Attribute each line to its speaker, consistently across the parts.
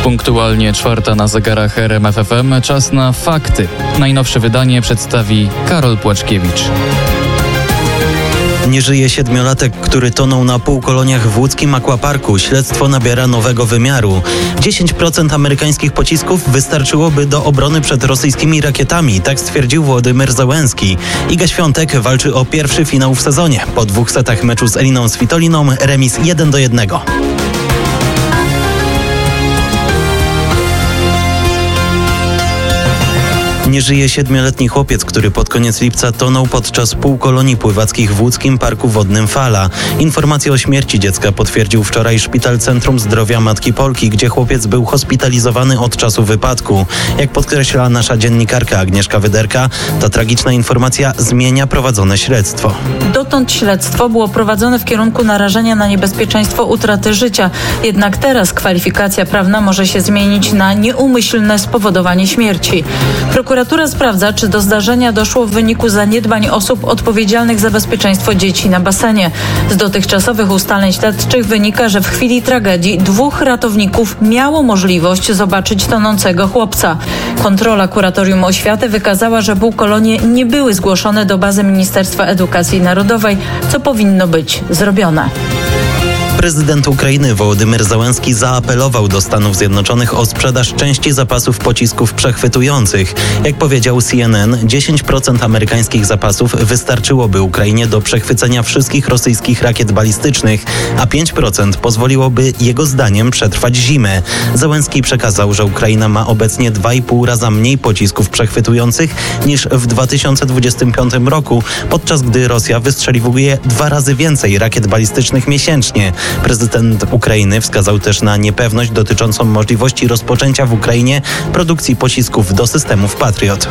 Speaker 1: Punktualnie 4 na zegarach RMF FM. Czas na fakty. Najnowsze wydanie przedstawi Karol Płaczkiewicz.
Speaker 2: Nie żyje 7-latek, który tonął na półkoloniach w łódzkim aquaparku. Śledztwo nabiera nowego wymiaru. 10% amerykańskich pocisków wystarczyłoby do obrony przed rosyjskimi rakietami, tak stwierdził Wołodymyr Zełenski. Iga Świątek walczy o pierwszy finał w sezonie. Po 2 setach meczu z Eliną Svitoliną remis 1-1. Nie żyje 7-letni chłopiec, który pod koniec lipca tonął podczas półkolonii pływackich w łódzkim parku wodnym Fala. Informację o śmierci dziecka potwierdził wczoraj Szpital Centrum Zdrowia Matki Polki, gdzie chłopiec był hospitalizowany od czasu wypadku. Jak podkreśla nasza dziennikarka Agnieszka Wyderka, ta tragiczna informacja zmienia prowadzone śledztwo.
Speaker 3: Dotąd śledztwo było prowadzone w kierunku narażenia na niebezpieczeństwo utraty życia. Jednak teraz kwalifikacja prawna może się zmienić na nieumyślne spowodowanie śmierci. Prokuratura sprawdza, czy do zdarzenia doszło w wyniku zaniedbań osób odpowiedzialnych za bezpieczeństwo dzieci na basenie. Z dotychczasowych ustaleń śledczych wynika, że w chwili tragedii 2 ratowników miało możliwość zobaczyć tonącego chłopca. Kontrola Kuratorium Oświaty wykazała, że półkolonie nie były zgłoszone do bazy Ministerstwa Edukacji Narodowej, co powinno być zrobione.
Speaker 2: Prezydent Ukrainy Wołodymyr Zełenski zaapelował do Stanów Zjednoczonych o sprzedaż części zapasów pocisków przechwytujących. Jak powiedział CNN, 10% amerykańskich zapasów wystarczyłoby Ukrainie do przechwycenia wszystkich rosyjskich rakiet balistycznych, a 5% pozwoliłoby jego zdaniem przetrwać zimę. Zełenski przekazał, że Ukraina ma obecnie 2,5 raza mniej pocisków przechwytujących niż w 2025 roku, podczas gdy Rosja wystrzeliwuje 2 razy więcej rakiet balistycznych miesięcznie. Prezydent Ukrainy wskazał też na niepewność dotyczącą możliwości rozpoczęcia w Ukrainie produkcji pocisków do systemów Patriot.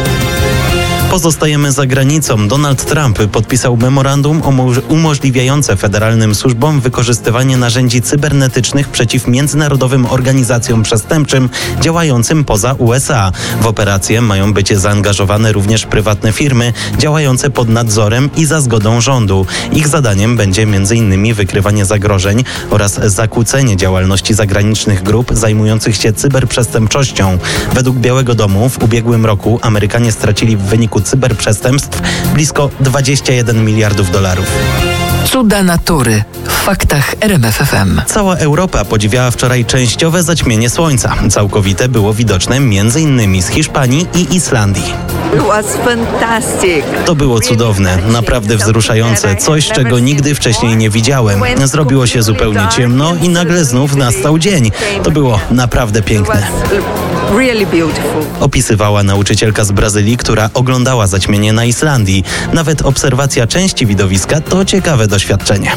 Speaker 2: Pozostajemy za granicą. Donald Trump podpisał memorandum umożliwiające federalnym służbom wykorzystywanie narzędzi cybernetycznych przeciw międzynarodowym organizacjom przestępczym działającym poza USA. W operację mają być zaangażowane również prywatne firmy działające pod nadzorem i za zgodą rządu. Ich zadaniem będzie m.in. wykrywanie zagrożeń oraz zakłócenie działalności zagranicznych grup zajmujących się cyberprzestępczością. Według Białego Domu w ubiegłym roku Amerykanie stracili w wyniku cyberprzestępstw blisko $21 miliardów.
Speaker 4: Cuda natury. W faktach RMF FM.
Speaker 2: Cała Europa podziwiała wczoraj częściowe zaćmienie słońca. Całkowite było widoczne m.in. z Hiszpanii i Islandii. To było cudowne, naprawdę wzruszające, coś czego nigdy wcześniej nie widziałem. Zrobiło się zupełnie ciemno i nagle znów nastał dzień. To było naprawdę piękne. Opisywała nauczycielka z Brazylii, która oglądała zaćmienie na Islandii. Nawet obserwacja części widowiska to ciekawe doświadczenie.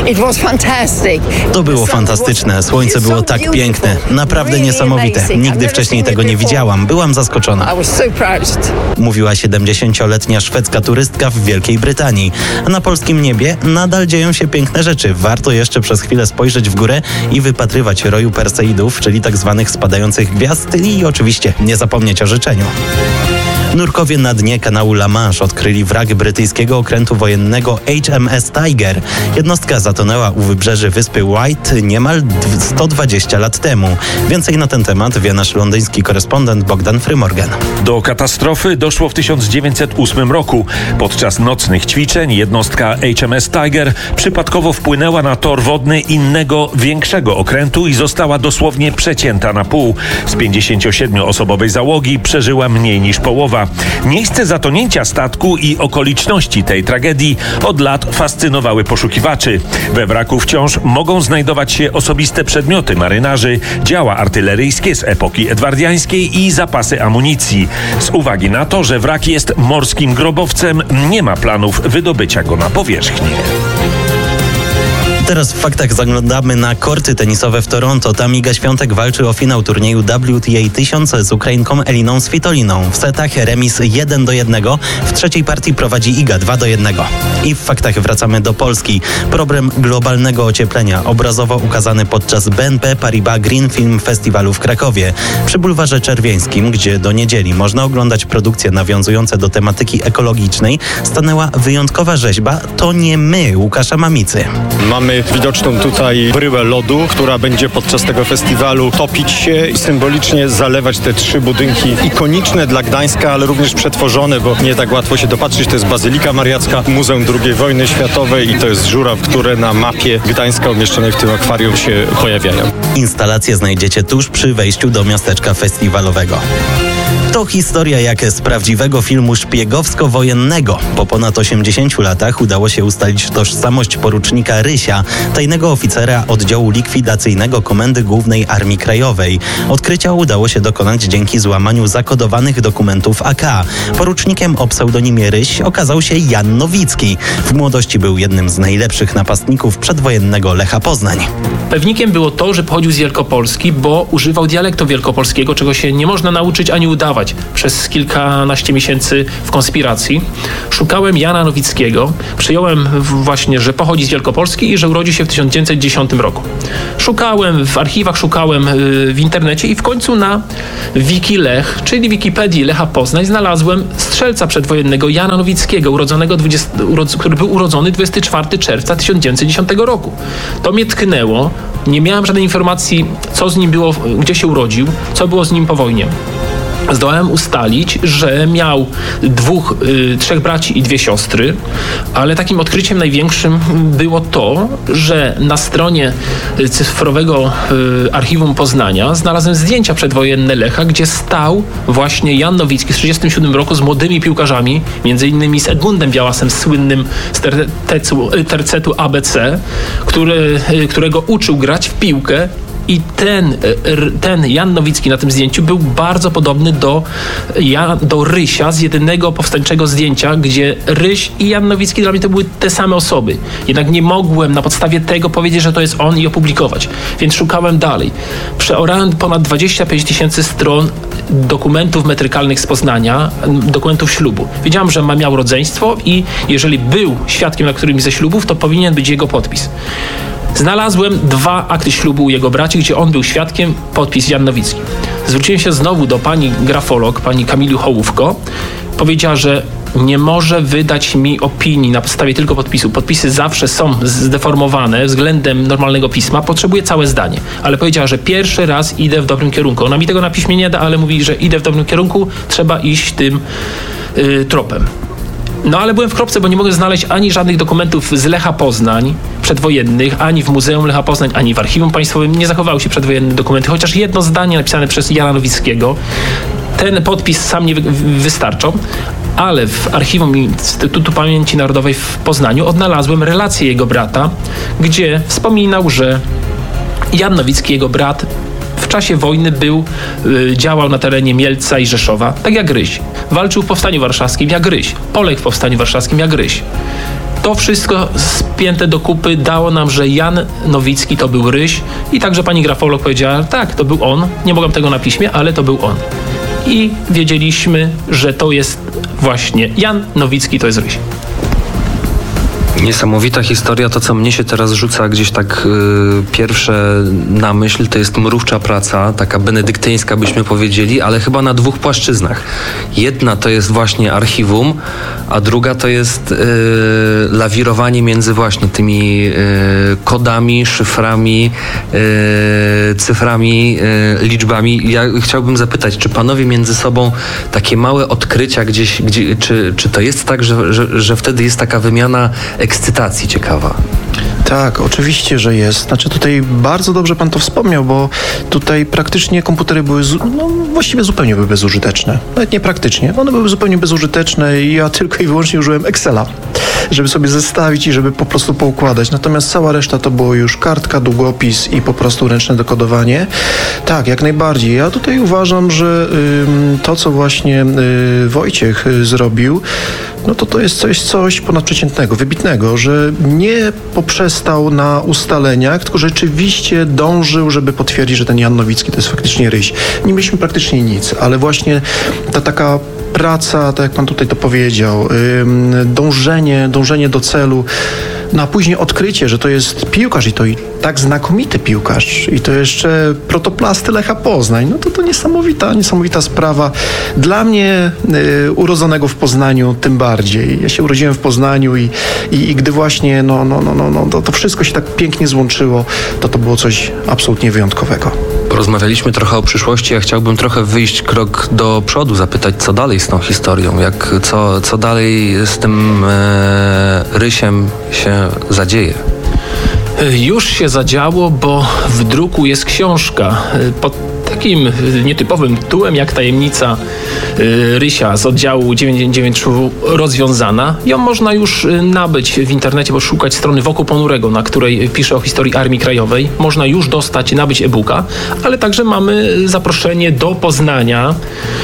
Speaker 2: To było fantastyczne. Słońce było tak piękne. Naprawdę niesamowite. Nigdy wcześniej tego nie widziałam. Byłam zaskoczona. Mówiła 70-letnia szwedzka turystka w Wielkiej Brytanii. A na polskim niebie nadal dzieją się piękne rzeczy. Warto jeszcze przez chwilę spojrzeć w górę i wypatrywać roju Perseidów, czyli tak zwanych spadających gwiazd, i oczywiście nie zapomnieć o życzeniu. Nurkowie na dnie kanału La Manche odkryli wrak brytyjskiego okrętu wojennego HMS Tiger. Jednostka zatonęła u wybrzeży wyspy White niemal 120 lat temu. Więcej na ten temat wie nasz londyński korespondent Bogdan Frymorgan.
Speaker 5: Do katastrofy doszło w 1908 roku. Podczas nocnych ćwiczeń jednostka HMS Tiger przypadkowo wpłynęła na tor wodny innego, większego okrętu i została dosłownie przecięta na pół. Z 57-osobowej załogi przeżyła mniej niż połowa. Miejsce zatonięcia statku i okoliczności tej tragedii od lat fascynowały poszukiwaczy. We wraku wciąż mogą znajdować się osobiste przedmioty marynarzy, działa artyleryjskie z epoki edwardiańskiej i zapasy amunicji. Z uwagi na to, że wrak jest morskim grobowcem, nie ma planów wydobycia go na powierzchnię.
Speaker 2: Teraz w faktach zaglądamy na korty tenisowe w Toronto. Tam Iga Świątek walczy o finał turnieju WTA 1000 z Ukrainką Eliną Svitoliną. W setach remis 1-1. W trzeciej partii prowadzi Iga 2-1. I w faktach wracamy do Polski. Problem globalnego ocieplenia obrazowo ukazany podczas BNP Paribas Green Film Festiwalu w Krakowie. Przy Bulwarze Czerwieńskim, gdzie do niedzieli można oglądać produkcje nawiązujące do tematyki ekologicznej, stanęła wyjątkowa rzeźba To nie my Łukasza Mamicy.
Speaker 6: Mamy Mamy widoczną tutaj bryłę lodu, która będzie podczas tego festiwalu topić się i symbolicznie zalewać te 3 budynki ikoniczne dla Gdańska, ale również przetworzone, bo nie tak łatwo się dopatrzyć. To jest Bazylika Mariacka, Muzeum II Wojny Światowej i to jest żuraw, które na mapie Gdańska umieszczonej w tym akwarium się pojawiają.
Speaker 2: Instalacje znajdziecie tuż przy wejściu do miasteczka festiwalowego. To historia jak z prawdziwego filmu szpiegowsko-wojennego. Po ponad 80 latach udało się ustalić tożsamość porucznika Rysia, tajnego oficera oddziału likwidacyjnego Komendy Głównej Armii Krajowej. Odkrycia udało się dokonać dzięki złamaniu zakodowanych dokumentów AK. Porucznikiem o pseudonimie Ryś okazał się Jan Nowicki. W młodości był jednym z najlepszych napastników przedwojennego Lecha Poznań.
Speaker 7: Pewnikiem było to, że pochodził z Wielkopolski, bo używał dialektu wielkopolskiego, czego się nie można nauczyć ani udawać. Przez kilkanaście miesięcy w konspiracji szukałem Jana Nowickiego. Przyjąłem właśnie, że pochodzi z Wielkopolski i że urodził się w 1910 roku. Szukałem w archiwach, szukałem w internecie i w końcu na Wikilech, czyli Wikipedii Lecha Poznań, znalazłem strzelca przedwojennego Jana Nowickiego, który był urodzony 24 czerwca 1910 roku. To mnie tknęło. Nie miałem żadnej informacji, co z nim było, gdzie się urodził, co było z nim po wojnie. Zdołałem ustalić, że miał 3 braci i 2 siostry, ale takim odkryciem największym było to, że na stronie cyfrowego archiwum Poznania znalazłem zdjęcia przedwojenne Lecha, gdzie stał właśnie Jan Nowicki w 1937 roku z młodymi piłkarzami, między innymi z Edmundem Białasem, słynnym z tercetu ABC, którego uczył grać w piłkę. I ten Jan Nowicki na tym zdjęciu był bardzo podobny do Rysia z jedynego powstańczego zdjęcia, gdzie Ryś i Jan Nowicki dla mnie to były te same osoby. Jednak nie mogłem na podstawie tego powiedzieć, że to jest on i opublikować. Więc szukałem dalej. Przeorałem ponad 25 000 stron dokumentów metrykalnych z Poznania, dokumentów ślubu. Wiedziałem, że miał rodzeństwo i jeżeli był świadkiem na którymś ze ślubów, to powinien być jego podpis. Znalazłem 2 akty ślubu u jego braci, gdzie on był świadkiem, podpis Jan Nowicki. Zwróciłem się znowu do pani grafolog, pani Kamili Hołówko. Powiedziała, że nie może wydać mi opinii na podstawie tylko podpisu. Podpisy zawsze są zdeformowane względem normalnego pisma. Potrzebuję całe zdanie. Ale powiedziała, że pierwszy raz idę w dobrym kierunku. Ona mi tego na piśmie nie da, ale mówi, że idę w dobrym kierunku. Trzeba iść tym tropem. No ale byłem w kropce, bo nie mogę znaleźć ani żadnych dokumentów z Lecha Poznań przedwojennych, ani w Muzeum Lecha Poznań, ani w Archiwum Państwowym. Nie zachowały się przedwojenne dokumenty, chociaż jedno zdanie napisane przez Jana Nowickiego. Ten podpis sam nie wystarczał, ale w Archiwum Instytutu Pamięci Narodowej w Poznaniu odnalazłem relację jego brata, gdzie wspominał, że Jan Nowicki, jego brat, w czasie wojny działał na terenie Mielca i Rzeszowa, tak jak Ryś. Walczył w Powstaniu Warszawskim jak Ryś. Poległ w Powstaniu Warszawskim jak Ryś. To wszystko spięte do kupy dało nam, że Jan Nowicki to był Ryś i także pani grafolog powiedziała, tak, to był on. Nie mogłam tego na piśmie, ale to był on. I wiedzieliśmy, że to jest właśnie Jan Nowicki, to jest Ryś.
Speaker 8: Niesamowita historia. To, co mnie się teraz rzuca gdzieś tak pierwsze na myśl, to jest mrówcza praca, taka benedyktyńska byśmy powiedzieli, ale chyba na 2 płaszczyznach. Jedna to jest właśnie archiwum, a druga to jest lawirowanie między właśnie tymi kodami, szyframi, cyframi, liczbami. Ja chciałbym zapytać, czy panowie między sobą takie małe odkrycia gdzieś, czy to jest tak, że wtedy jest taka wymiana ekscytacji ciekawa?
Speaker 9: Tak, oczywiście, że jest. Znaczy tutaj bardzo dobrze pan to wspomniał, bo tutaj praktycznie komputery były właściwie zupełnie były bezużyteczne. Nawet nie praktycznie. One były zupełnie bezużyteczne i ja tylko i wyłącznie użyłem Excela, żeby sobie zestawić i żeby po prostu poukładać. Natomiast cała reszta to było już kartka, długopis i po prostu ręczne dekodowanie. Tak, jak najbardziej. Ja tutaj uważam, że to, co właśnie Wojciech zrobił, no to jest coś ponadprzeciętnego, wybitnego, że nie poprzestał na ustaleniach, tylko rzeczywiście dążył, żeby potwierdzić, że ten Jan Nowicki to jest faktycznie Ryś. Nie mieliśmy praktycznie nic, ale właśnie ta taka praca, tak jak pan tutaj to powiedział, dążenie do celu, No a później odkrycie, że to jest piłkarz i to i tak znakomity piłkarz i to jeszcze protoplasty Lecha Poznań, no to niesamowita sprawa. Dla mnie urodzonego w Poznaniu tym bardziej. Ja się urodziłem w Poznaniu i gdy właśnie to wszystko się tak pięknie złączyło, to było coś absolutnie wyjątkowego.
Speaker 8: Porozmawialiśmy trochę o przyszłości, ja chciałbym trochę wyjść krok do przodu, zapytać, co dalej z tą historią, co dalej z tym Rysiem się zadzieje.
Speaker 7: Już się zadziało, bo w druku jest książka pod takim nietypowym tytułem jak Tajemnica Rysia z oddziału 999 rozwiązana. Ją można już nabyć w internecie, bo szukać strony Wokół Ponurego, na której pisze o historii Armii Krajowej. Można już nabyć e-booka, ale także mamy zaproszenie do Poznania,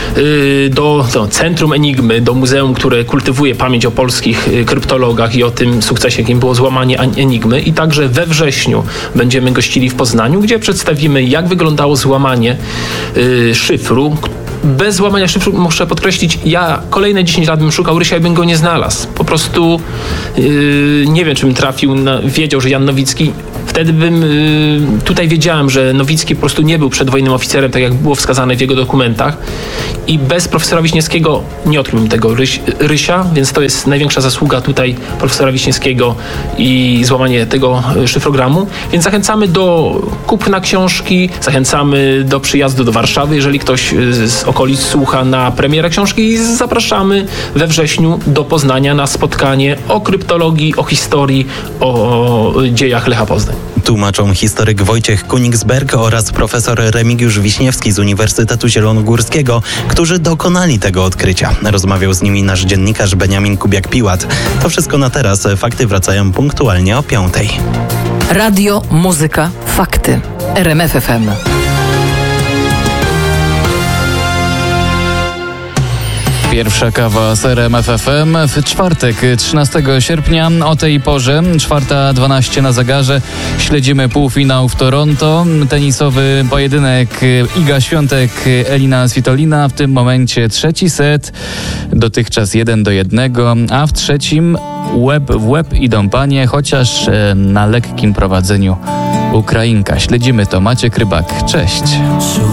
Speaker 7: do Centrum Enigmy, do muzeum, które kultywuje pamięć o polskich kryptologach i o tym sukcesie, jakim było złamanie Enigmy. I także we wrześniu będziemy gościli w Poznaniu, gdzie przedstawimy, jak wyglądało złamanie szyfru. Bez złamania szyfru, muszę podkreślić, ja kolejne 10 lat bym szukał Rysia i bym go nie znalazł. Po prostu nie wiem, czy bym wiedział, że Jan Nowicki. Wtedy tutaj wiedziałem, że Nowicki po prostu nie był przedwojennym oficerem, tak jak było wskazane w jego dokumentach. I bez profesora Wiśniewskiego nie odkryłbym tego Rysia, więc to jest największa zasługa tutaj profesora Wiśniewskiego i złamanie tego szyfrogramu. Więc zachęcamy do kupna książki, zachęcamy do przyjazdu do Warszawy, jeżeli ktoś z okolic słucha, na premierę książki, i zapraszamy we wrześniu do Poznania na spotkanie o kryptologii, o historii, o dziejach Lecha Poznań.
Speaker 2: Tłumaczą historyk Wojciech Kunigsberg oraz profesor Remigiusz Wiśniewski z Uniwersytetu Zielonogórskiego, którzy dokonali tego odkrycia. Rozmawiał z nimi nasz dziennikarz Beniamin Kubiak-Piłat. To wszystko na teraz. Fakty wracają punktualnie o 5:00.
Speaker 4: Radio, muzyka, fakty. RMF FM.
Speaker 1: Pierwsza kawa z RMF FM w czwartek, 13 sierpnia o tej porze, 4:12 na zegarze. Śledzimy półfinał w Toronto. Tenisowy pojedynek Iga Świątek, Elina Svitolina. W tym momencie trzeci set, dotychczas 1-1, a w trzecim łeb w łeb idą panie, chociaż na lekkim prowadzeniu Ukrainka. Śledzimy to. Maciek Rybak, cześć.